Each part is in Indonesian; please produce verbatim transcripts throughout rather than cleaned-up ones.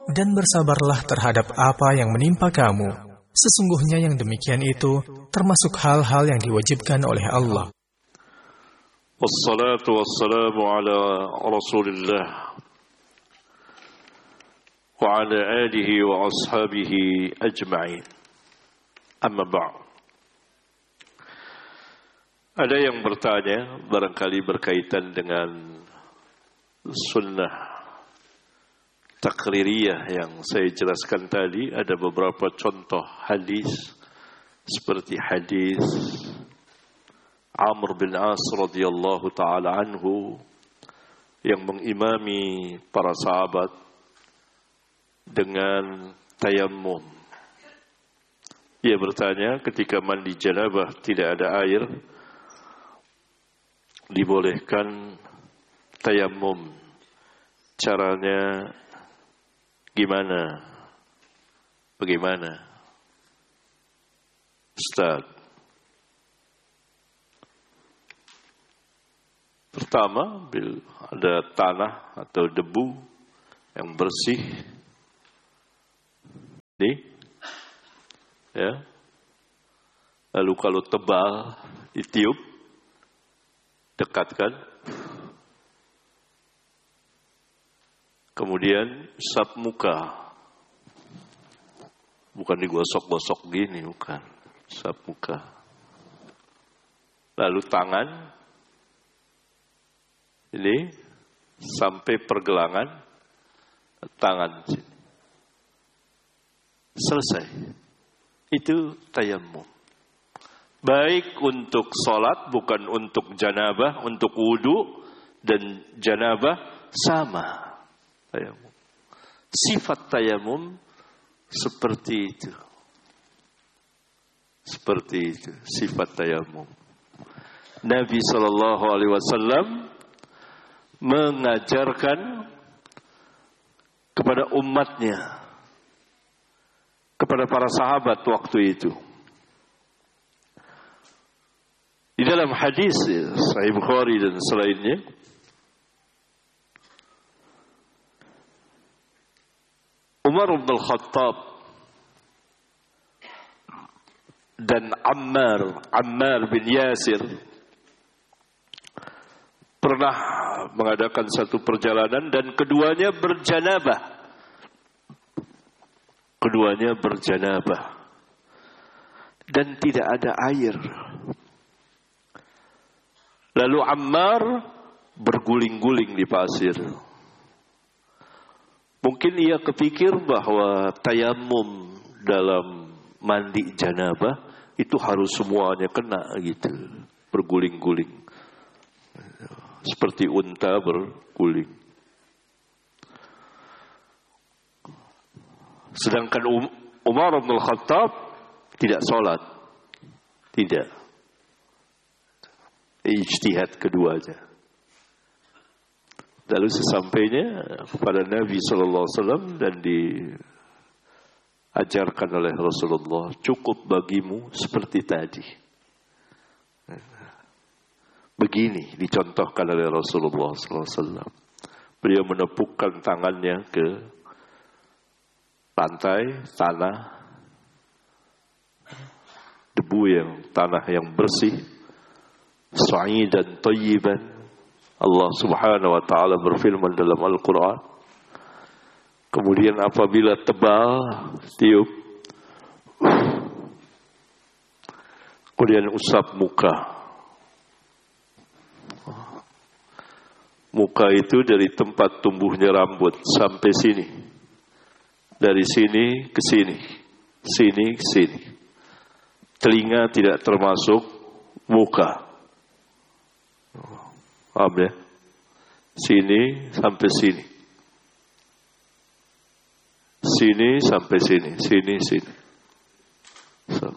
dan bersabarlah terhadap apa yang menimpa kamu. Sesungguhnya yang demikian itu termasuk hal-hal yang diwajibkan oleh Allah. Wassalatu wassalamu ala Rasulillah wa ala alihi wa ashabihi ajma'in. Amma ba'd. Ada yang bertanya, barangkali berkaitan dengan sunnah takririyah yang saya jelaskan tadi. Ada beberapa contoh hadis seperti hadis Amr bin As radhiyallahu taala anhu yang mengimami para sahabat dengan tayammum. Ia bertanya, ketika mandi janabah tidak ada air, dibolehkan tayammum, caranya gimana? Bagaimana? Ustaz. Pertama, bila ada tanah atau debu yang bersih, nih, ya. Lalu kalau tebal, ditiup, dekatkan. Kemudian usap muka. Bukan digosok-gosok gini, bukan. Usap muka. Lalu tangan. Ini sampai pergelangan tangan sini. Selesai. Itu tayammum. Baik untuk sholat, bukan untuk janabah, untuk wudu dan janabah sama. Tayamum. Sifat tayamum seperti itu. Seperti itu sifat tayamum. Nabi sallallahu alaihi wasallam mengajarkan kepada umatnya, kepada para sahabat waktu itu. Di dalam hadis Sahih Bukhari dan selainnya, Umar bin Khattab dan Ammar, Ammar bin Yasir pernah mengadakan satu perjalanan dan keduanya berjanabah. Keduanya berjanabah. Dan tidak ada air. Lalu Ammar berguling-guling di pasir. Mungkin ia kepikir bahwa tayammum dalam mandi janabah itu harus semuanya kena gitu, berguling-guling. Seperti unta berguling. Sedangkan Umar bin Khattab tidak sholat. Tidak. Ijtihad keduanya. Lalu sesampainya kepada Nabi sallallahu alaihi wasallam dan diajarkan oleh Rasulullah, cukup bagimu seperti tadi. Begini dicontohkan oleh Rasulullah sallallahu alaihi wasallam. Beliau menepukkan tangannya ke lantai, tanah, debu yang tanah yang bersih, sa'idan thayyiban. Allah subhanahu wa ta'ala berfirman dalam Al-Quran. Kemudian apabila tebal, tiup. Kemudian usap muka. Muka itu dari tempat tumbuhnya rambut sampai sini. Dari sini ke sini. Sini ke sini. Telinga tidak termasuk muka. Paham ya? Sini sampai sini. Sini sampai sini. Sini, sini. So.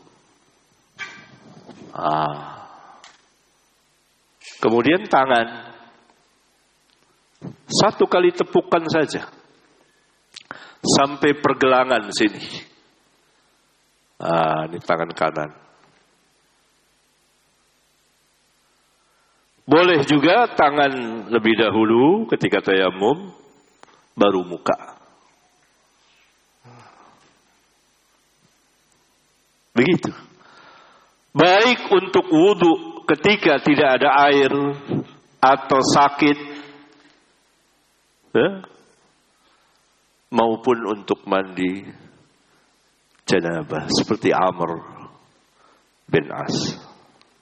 Ah. Kemudian tangan. Satu kali tepukan saja. Sampai pergelangan sini. Ah, ini tangan kanan. Boleh juga tangan lebih dahulu ketika tayamum, baru muka. Begitu. Baik untuk wudu ketika tidak ada air atau sakit, ya, maupun untuk mandi janabah seperti Amr bin As.